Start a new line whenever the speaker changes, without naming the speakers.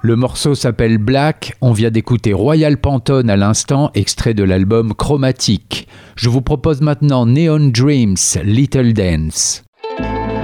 Le morceau s'appelle Black, on vient d'écouter Royal Pantone à l'instant, extrait de l'album Chromatique. Je vous propose maintenant Neon Dreams, Little Dance.